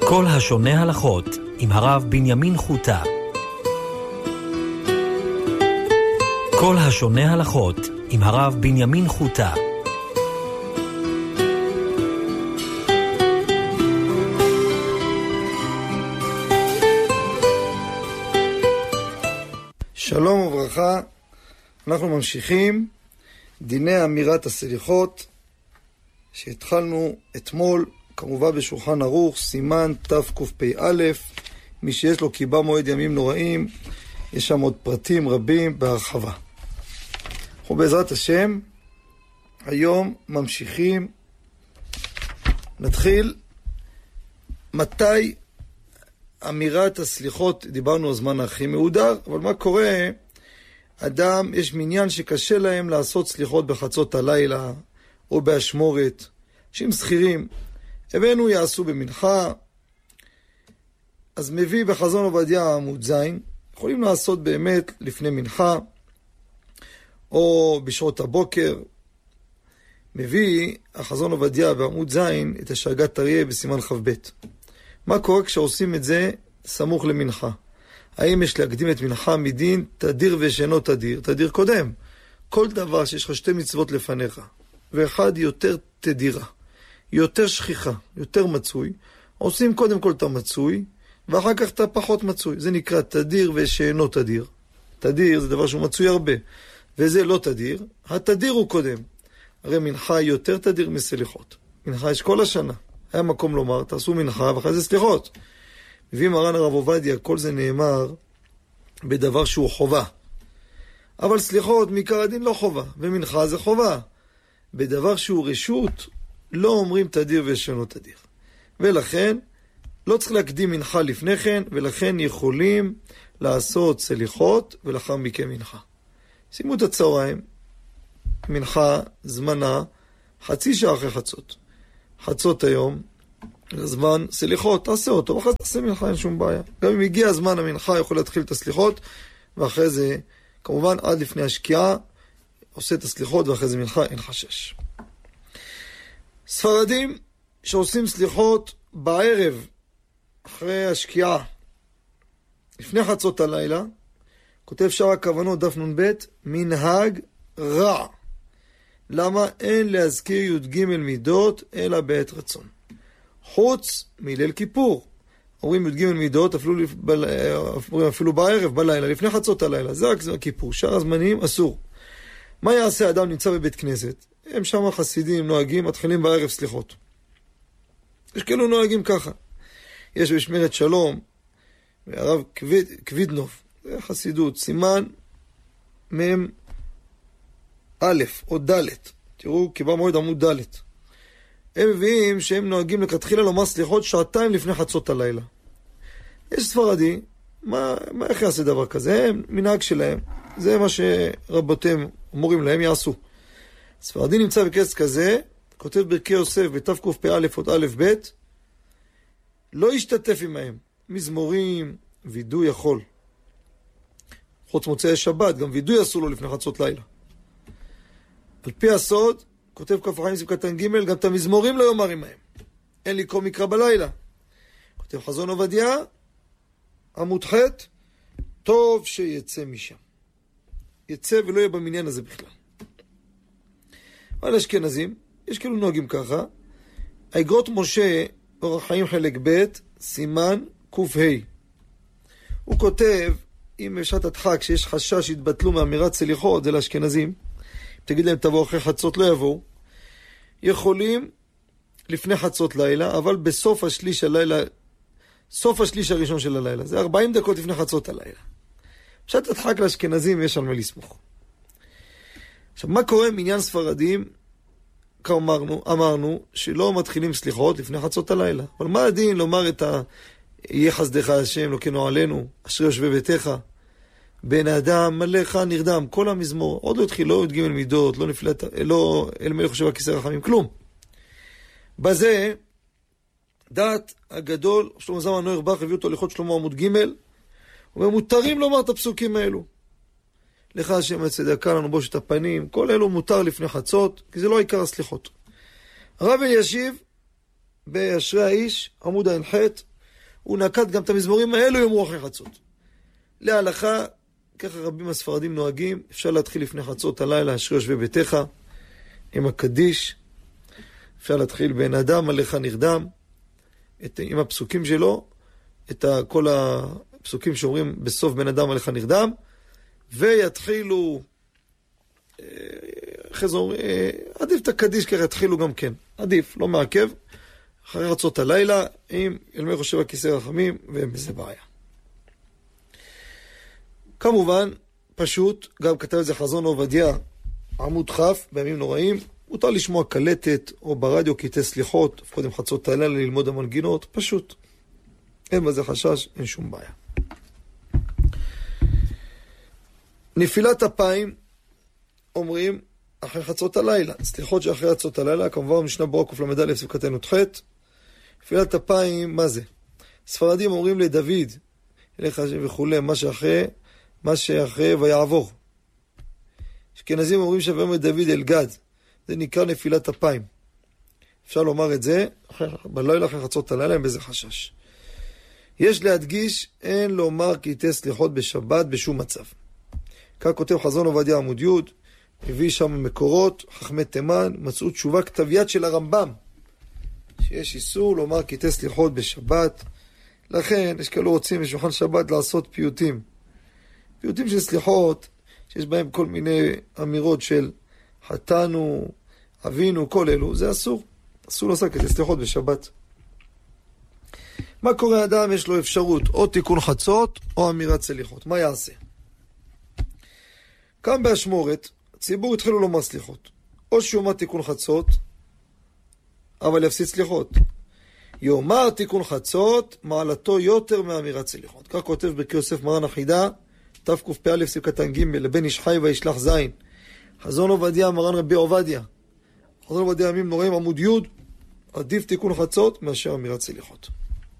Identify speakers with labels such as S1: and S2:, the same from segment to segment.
S1: כל השונה הלכות עם הרב בנימין חוטה. כל השונה הלכות עם הרב בנימין חוטה.
S2: שלום וברכה, אנחנו ממשיכים דיני אמירת הסליחות שהתחלנו אתמול, כמובן בשולחן ערוך, סימן תקפ"א. מי שיש לו קיבה מועד ימים נוראים, יש שם עוד פרטים רבים בהרחבה. אנחנו בעזרת השם היום ממשיכים. נתחיל מתי אמירת הסליחות. דיברנו על זמן הכי מהודר, אבל מה קורה? אדם, יש מניין שקשה להם לעשות סליחות בחצות הלילה או באשמורת. אנשים שכירים, הבאנו יעשו במנחה, אז מביא בחזון עובדיה עמוד זין, יכולים לעשות באמת לפני מנחה או בשעות הבוקר. מביא החזון עובדיה בעמוד זין את השגת אריה בסימן ח"ב. מה קורה כשעושים את זה סמוך למנחה? האם יש להקדים את מנחה מדין תדיר ושאינו תדיר? תדיר קודם. כל דבר שיש לך שתי מצוות לפניך, ואחד יותר תדירה, יותר שכיחה, יותר מצוי, עושים קודם כל את המצוי, ואחר כך את הפחות מצוי. זה נקרא תדיר ושאינו תדיר. תדיר זה דבר שהוא מצוי הרבה, וזה לא תדיר. התדיר הוא קודם. הרי מנחה יותר תדיר מסליחות. מנחה יש כל השנה. היה מקום לומר, תעשו מנחה ואחרי זה סליחות. מביא מרן הרב עובדיה, כל זה נאמר בדבר שהוא חובה. אבל סליחות מעיקר הדין לא חובה, ומנחה זה חובה. בדבר שהוא רשות, לא אומרים תדיר ושאינו תדיר. ולכן, לא צריך להקדים מנחה לפני כן, ולכן יכולים לעשות סליחות, ולאחר מכן מנחה. שימו את הצהריים, מנחה, זמנה, חצי שעה אחרי חצות. חצות היום, זמן סליחות, תעשה אותו, ואחרי זה תעשה מנחה, אין שום בעיה. גם אם הגיע הזמן המנחה, יכול להתחיל את הסליחות, ואחרי זה, כמובן, עד לפני השקיעה, עושה את הסליחות, ואחרי זה מנחה, אין חשש. ספרדים שעושים סליחות בערב, אחרי השקיעה, לפני חצות הלילה, כותב שאר הכוונות, דף נ"ב, מנהג רע. למה? אין להזכיר י"ג מידות, אלא בעת רצון. חוץ מליל כיפור. אומרים י"ג מידות אפילו בערב, בלילה, לפני חצות הלילה. זה רק כיפור. שאר הזמנים אסור. מה יעשה אדם נמצא בבית כנסת? הם שם חסידים, נוהגים, מתחילים בערב סליחות. יש כאלו נוהגים ככה. יש בשמרת שלום, הרב קווידנוב, זה חסידות, סימן מם א' או ד', תראו, קיבה מועד עמוד ד'. הם מביאים שהם נוהגים לכתחילה לומר סליחות שעתיים לפני חצות הלילה. יש ספרדי, איך יעשה דבר כזה? הם מנהג שלהם, זה מה שרבותיהם אומרים להם יעשו. ספרדי נמצא בקץ כזה, כותב ברכי יוסף בתקפ"א עוד א' ב', לא ישתתף עמהם, מזמורים, וידוי יכול. חוץ מוצאי שבת, גם וידוי אסור לו לפני חצות לילה. על פי הסוד, כותב כף החיים סביב קטן ג', גם את המזמורים לא יאמר עמהם. אין לקרוא מקרא בלילה. כותב חזון עובדיה, עמוד ח', טוב שיצא משם. יצא ולא יהיה במניין הזה בכלל. על אשכנזים, יש כאילו נוהגים ככה, האגרות משה, אורח חיים חלק ב', סימן ק"ה. הוא כותב, אם בשעת הדחק שיש חשש שהתבטלו מאמירת סליחות, זה לאשכנזים, תגיד להם תבוא אחרי חצות, לא יבואו, יכולים לפני חצות לילה, אבל בסוף השליש הלילה, סוף השליש הראשון של הלילה, זה 40 דקות לפני חצות הלילה. בשעת הדחק לאשכנזים יש על מה לסמוך. עכשיו, מה קורה עם עניין ספרדים? אמרנו שלא מתחילים סליחות לפני חצות הלילה. אבל מה הדין לומר את יהיה חסדך השם, לוקנו עלינו, אשרי יושבי ביתך, בן האדם מלאך נרדם, כל המזמור, עוד לא התחיל, לא י"ג מידות, לא נפלט, לא אל מלך חושב הכיסא רחמים, כלום. בזה, דעת הגדול, שלמה זלמן נוירבך הביא אותו הלכות שלמה עמוד ג', ומותרים לומר את הפסוקים האלו. לך השם הצדקה לנו בושת הפנים, כל אלו מותר לפני חצות, כי זה לא עיקר הסליחות. הרב אלישיב, באשרי האיש, עמוד ע"ח, הוא נקט גם את המזמורים האלו יאמרו אחרי חצות. להלכה, ככה רבים הספרדים נוהגים, אפשר להתחיל לפני חצות הלילה, אשרי יושבי ביתך, עם הקדיש, אפשר להתחיל בין אדם עליך נרדם, עם הפסוקים שלו, כל הפסוקים שאומרים בסוף בין אדם עליך נרדם, ויתחילו, אחרי זה אומרים, עדיף את הקדיש ככה יתחילו גם כן, עדיף, לא מעכב, אחרי חצות הלילה, עם ילמי חושב הכיסא רחמים, והם בזה בעיה. כמובן, פשוט, גם כתב את זה חזון עובדיה, עמוד חף, בימים נוראים, מותר לשמוע קלטת או ברדיו קטעי סליחות, קודם חצות הלילה ללמוד המנגינות, פשוט. אין בזה חשש, אין שום בעיה. נפילת אפיים, אומרים, אחרי חצות הלילה. סליחות שאחרי חצות הלילה, כמובן משנה ברורה קל"ד סעיף קטן י"ח. נפילת אפיים, מה זה? ספרדים אומרים לדוד, אליך השם וכולי, מה שאחרי ויעבור. אשכנזים אומרים שווים את דוד אל גד. זה נקרא נפילת אפיים. אפשר לומר את זה, בלילה אחרי חצות הלילה, אין בזה חשש. יש להדגיש, אין לומר קטעי סליחות בשבת בשום מצב. כך כותב חזון עובדיה עמוד י', הביא שם מקורות, חכמי תימן, מצאו תשובה כתב יד של הרמב"ם, שיש איסור לומר קטעי סליחות בשבת. לכן, יש כאלו רוצים בשולחן שבת לעשות פיוטים. פיוטים של סליחות, שיש בהם כל מיני אמירות של חטאנו, אבינו, כל אלו, זה אסור. אסור לעשות קטעי סליחות בשבת. מה קורה אדם? יש לו אפשרות או תיקון חצות או אמירת סליחות. מה יעשה? כאן באשמורת, הציבור התחילו לומר סליחות. או שיאמר תיקון חצות, אבל יפסיד סליחות. יאמר תיקון חצות, מעלתו יותר מאמירת סליחות. כך כותב ברכי יוסף מרן החידה, תקפ"א סעיף קטן ג' לבן איש חי וישלח זין. חזון עובדיה מרן רבי עובדיה. חזון עובדיה ימים נוראים עמוד י', עדיף תיקון חצות מאשר אמירת סליחות.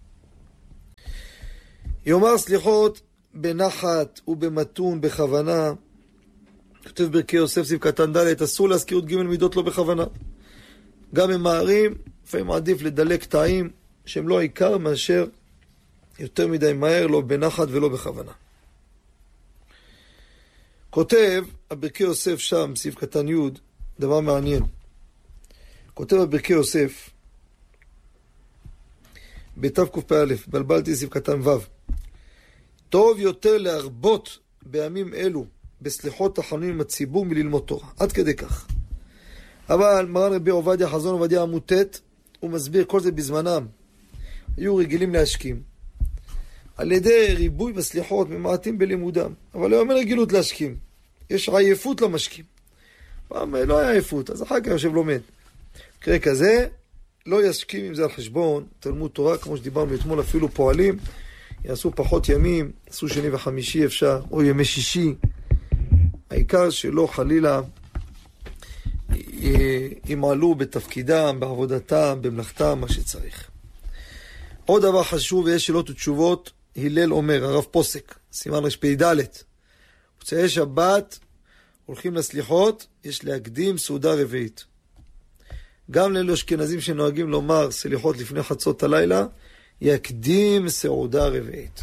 S2: יאמר סליחות בנחת ובמתון בכוונה. כותב ברכי יוסף סעיף קטן ד', אסור להזכיר ג' מידות לא בכוונה. גם ממהרים, לפעמים עדיף לדלק תאים שהם לא העיקר מאשר יותר מדי מהר, לא בנחת ולא בכוונה. כותב ברכי יוסף שם, סעיף קטן י', דבר מעניין. כותב ברכי יוסף, בתקפ"א, בלבלתי סעיף קטן ו', טוב יותר להרבות בימים אלו בסליחות תחנונים עם הציבור מללמוד תורה. עד כדי כך. אבל מרן רבי עובדיה, חזון עובדיה עמוד ט', הוא מסביר כל זה בזמנם. היו רגילים להשכים. על ידי ריבוי בסליחות ממעטים בלימודם. אבל לא אומר רגילות להשכים. יש עייפות למשכים. פעם לא היה עייפות, אז אחר כך יושב לומד. קרא כזה, לא ישכים עם זה על חשבון תלמוד תורה, כמו שדיברנו אתמול, אפילו פועלים, יעשו פחות ימים, יעשו שני וחמישי אפשר, או ימי שישי. העיקר שלא חלילה ימעלו בתפקידם, בעבודתם, במלאכתם, מה שצריך. עוד דבר חשוב, ויש שאלות ותשובות, הלל אומר, הרב פוסק, סימן רפ"ד, מוצאי שבת, הולכים לסליחות, יש להקדים סעודה רביעית. גם לאלו אשכנזים שנוהגים לומר סליחות לפני חצות הלילה, יקדים סעודה רביעית.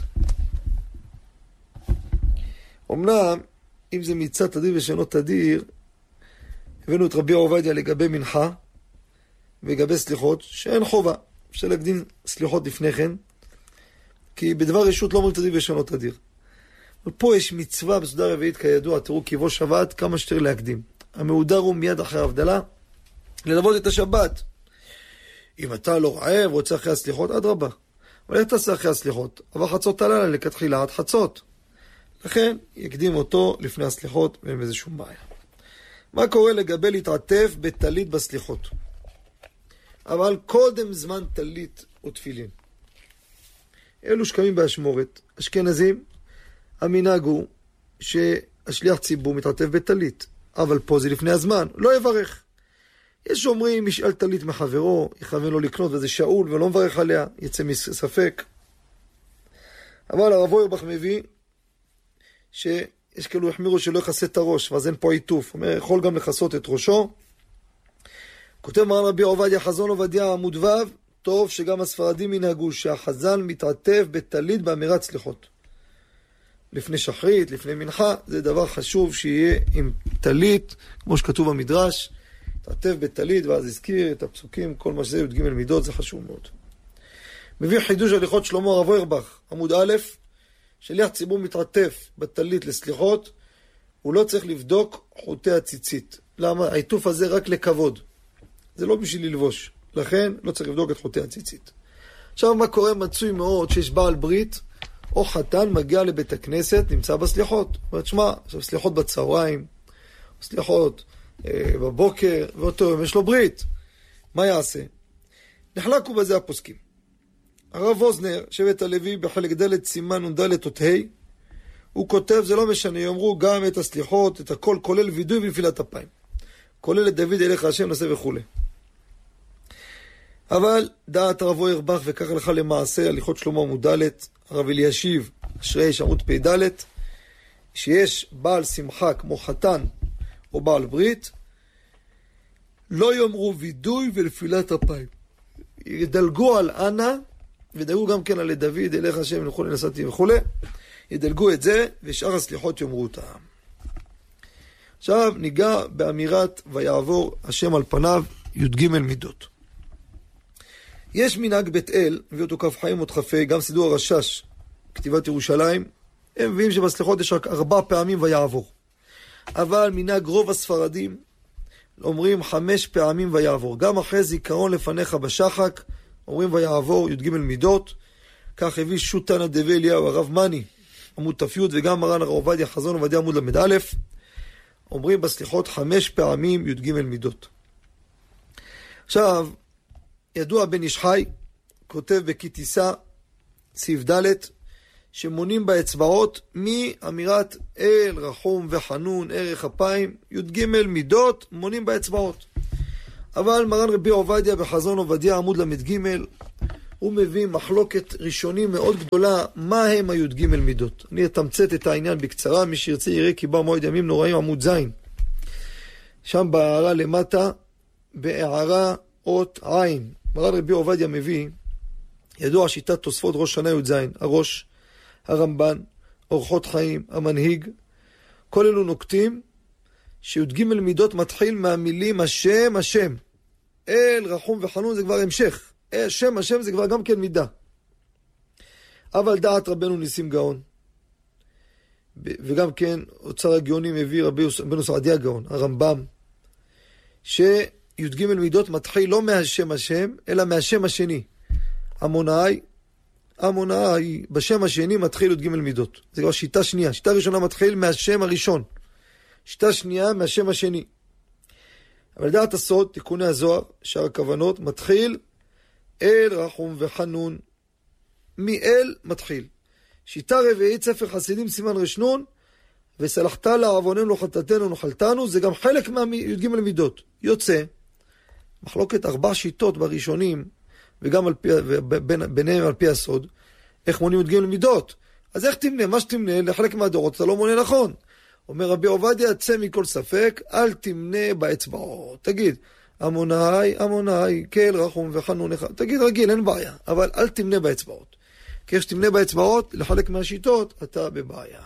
S2: אמנם, אם זה מצד תדיר ושאינו תדיר, הבאנו את רבי עובדיה לגבי מנחה ולגבי סליחות, שאין חובה. אפשר להקדים סליחות לפני כן, כי בדבר רשות לא אומרים תדיר ושאינו תדיר. ופה יש מצווה בסעודה רביעית כידוע, תראו קיבו שבת, כמה שתר להקדים. המהודר הוא מיד אחרי ההבדלה, ללוות את השבת. אם אתה לא רעב, רוצה אחרי הסליחות, עד רבה. אבל איך תעשה אחרי הסליחות? אבל חצות הלילה לכתחילה עד חצות. לכן יקדים אותו לפני הסליחות, ואין בזה שום בעיה. מה קורה לגבי להתעטף בטלית בסליחות? אבל קודם זמן טלית ותפילין. אלו שקמים באשמורת, אשכנזים, המנהג הוא שהשליח ציבור מתעטף בטלית. אבל פה זה לפני הזמן, לא יברך. יש שאומרים, ישאל טלית מחברו, יכוון לו לקנות, וזה שאול, ולא מברך עליה, יצא מספק. אבל הרב אוירבך מביא, שיש כאלו החמירו שלא יכסה את הראש, ואז אין פה עיטוף. הוא אומר, יכול גם לכסות את ראשו. כותב מרן רבי עובדיה, חזון עובדיה עמוד ו', טוב שגם הספרדים ינהגו שהחזן מתעטף בטלית באמירת סליחות. לפני שחרית, לפני מנחה, זה דבר חשוב שיהיה עם טלית, כמו שכתוב במדרש, מתעטף בטלית, ואז הזכיר את הפסוקים, כל מה שזה י"ג מידות, זה חשוב מאוד. מביא חידוש הליכות שלמה הרב אוירבך, עמוד א', שליח ציבור מתעטף בטלית לסליחות, הוא לא צריך לבדוק חוטי הציצית. למה? העיטוף הזה רק לכבוד. זה לא בשביל ללבוש. לכן לא צריך לבדוק את חוטי הציצית. עכשיו מה קורה? מצוי מאוד שיש בעל ברית או חתן מגיע לבית הכנסת, נמצא בסליחות. אומרת, שמה, עכשיו סליחות בצהריים, סליחות בבוקר, ואותו יום יש לו ברית. מה יעשה? נחלקו בזה הפוסקים. הרב ווזנר, שבט הלוי בחלק ד' סימן ונד' אות ה', הוא כותב, זה לא משנה, יאמרו גם את הסליחות, את הכל, כולל וידוי ונפילת אפיים. כולל את דוד אליך השם נעשה וכו'. אבל דעת הרב אוירבך וכך לך למעשה, הליכות שלמה עמוד ד', הרב אלישיב, אשרי עמוד פ"ד, שיש בעל שמחה כמו חתן או בעל ברית, לא יאמרו וידוי ונפילת אפיים. ידלגו על אנה, ודלגו גם כן על דוד אליך השם וכו' נסעתי וכו'. ידלגו את זה, ושאר הסליחות יאמרו אותם. עכשיו ניגע באמירת ויעבור השם על פניו י"ג מידות. יש מנהג בית אל, מביא אותו כף חיים עוד חפה, גם סידור הרשש, כתיבת ירושלים, הם מביאים שבסליחות יש רק 4 פעמים ויעבור. אבל מנהג רוב הספרדים, אומרים 5 פעמים ויעבור. גם אחרי זיכרון לפניך בשחק, אומרים ויעבור י"ג מידות. כך הביא שוטנא דבי אליהו הרב מני, עמוד ת"י, וגם מרן הרב עובדיה חזון עובדיה עמוד ל"א, אומרים בסליחות 5 פעמים י"ג מידות. עכשיו, ידוע בן איש חי, כותב בכתיסה, סעיף ד', שמונים באצבעות מאמירת אל, רחום וחנון, ערך אפיים, י"ג מידות, מונים באצבעות. אבל מרן רבי עובדיה בחזון עובדיה עמוד ל"ג, הוא מביא מחלוקת ראשונים מאוד גדולה, מה הם הי"ג מידות. אני אתמצת את העניין בקצרה, מי שירצה יראה כי בא מועד ימים נוראים עמוד ז'. שם בהערה למטה, בהערה אות עין, מרן רבי עובדיה מביא, ידוע שיטת תוספות ראש שנה י"ז, הראש, הרמב"ן, אורחות חיים, המנהיג, כל אלו נוקטים שי"ג מידות מתחיל מהמילים השם, השם. אל, רחום וחנון זה כבר המשך. השם, השם זה כבר גם כן מידה. אבל דעת רבנו ניסים גאון, וגם כן אוצר הגאונים מביא רבנו סעדיה גאון, הרמב"ם, שי"ג מידות מתחיל לא מהשם השם, אלא מהשם השני. המונאי, בשם השני מתחיל י"ג מידות. זה כבר שיטה שנייה. שיטה ראשונה מתחיל מהשם הראשון. שיטה שנייה מהשם השני. אבל דעת הסוד, תיקוני הזוהר, שאר הכוונות, מתחיל אל, רחום וחנון. מאל מתחיל. שיטה רביעית, ספר חסידים סימן רשנון, וסלחת לעווננו לא חטאתנו נחלתנו, זה גם חלק מהי"ג מידות. יוצא, מחלוקת 4 שיטות בראשונים, וגם ביניהם על פי הסוד, איך מונים י"ג מידות. אז איך תמנה? מה שתמנה, לחלק מהדורות אתה לא מונה נכון. אומר רבי עובדיה, יצא מכל ספק, אל תמנה באצבעות. תגיד, המונאי, כל רחום וחנון אחד. תגיד רגיל, אין בעיה, אבל אל תמנה באצבעות. כי כשתמנה באצבעות, לחלק מהשיטות, אתה בבעיה.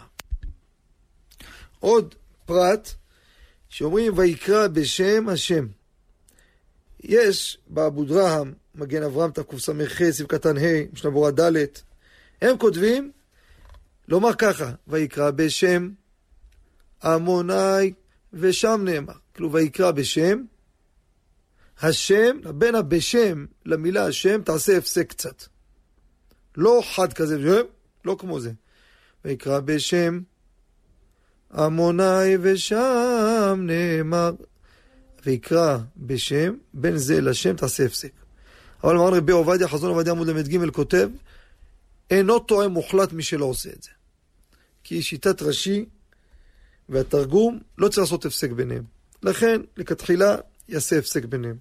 S2: עוד פרט, שאומרים ויקרא בשם השם. יש באבו דרהם, מגן אברהם תקס"ח, סעיף קטן ה', משנה ברורה ד', הם כותבים, לומר ככה, ויקרא בשם המונאי, ושם נאמר. כאילו ויקרא בשם, השם, בין הבשם למילה השם, תעשה הפסק קצת. לא חד כזה, לא כמו זה. ויקרא בשם המונאי, ושם נאמר. ויקרא בשם, בין זה לשם תעשה הפסק. אבל מרן רבי עובדיה, חזון עובדיה עמוד ל"ג כותב, אינו טועה מוחלט מי שלא עושה את זה. כי שיטת רש"י והתרגום לא צריך לעשות הפסק ביניהם. לכן, לכתחילה, יעשה הפסק ביניהם.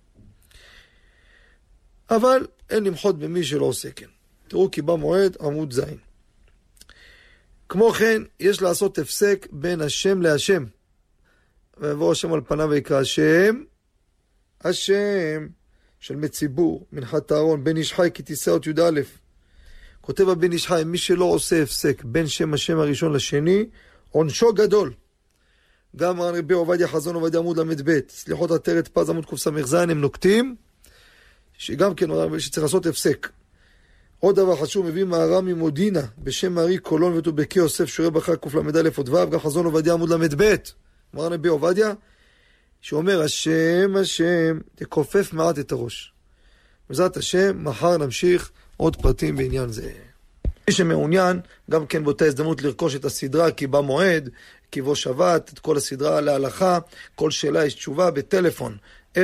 S2: אבל אין למחות במי שלא עושה כן. תראו כי בא מועד עמוד ז'. כמו כן, יש לעשות הפסק בין השם להשם. ויבוא השם על פניו ויקרא השם, השם, של מציבור, מנחת אהרון, בן איש חי כי תישא אות י"א. כותב הבן איש חי, מי שלא עושה הפסק בין שם השם הראשון לשני, עונשו גדול. גם רבי עובדיה חזון עובדיה עמוד ל"ב, סליחות עטרת פז עמוד קס"ז הם נוקטים, שגם כן שצריך לעשות הפסק. עוד דבר חשוב, מביא מהר"ם ממודינה, בשם מארי קולון וטובקי יוסף שורה בחג קל"א עוד ו', גם חזון עובדיה עמוד ל"ב. אמר רבי עובדיה, שאומר, השם, השם, תכופף מעט את הראש. בעזרת השם, מחר נמשיך עוד פרטים בעניין זה. מי שמעוניין, גם כן באותה הזדמנות לרכוש את הסדרה כי בא מועד, כי בו שבת, את כל הסדרה להלכה, כל שאלה יש תשובה בטלפון 0583-246810.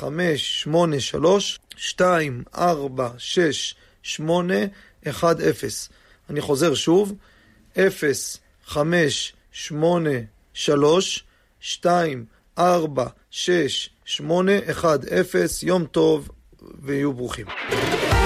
S2: אני חוזר שוב, 0583-246810. יום טוב ויהיו ברוכים.